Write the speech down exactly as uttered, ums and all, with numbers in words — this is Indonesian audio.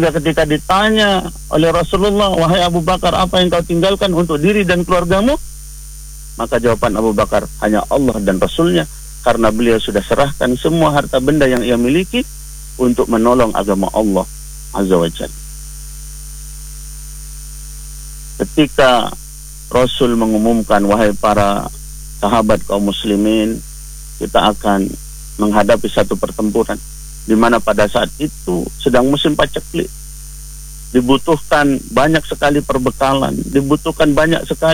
Ketika ditanya oleh Rasulullah, wahai Abu Bakar, apa yang kau tinggalkan untuk diri dan keluargamu? Maka jawaban Abu Bakar, hanya Allah dan Rasulnya, karena beliau sudah serahkan semua harta benda yang ia miliki untuk menolong agama Allah Azza wa Jalla. Ketika Rasul mengumumkan, wahai para sahabat kaum muslimin, kita akan menghadapi satu pertempuran, di mana pada saat itu sedang musim paceklik, dibutuhkan banyak sekali perbekalan, dibutuhkan banyak sekali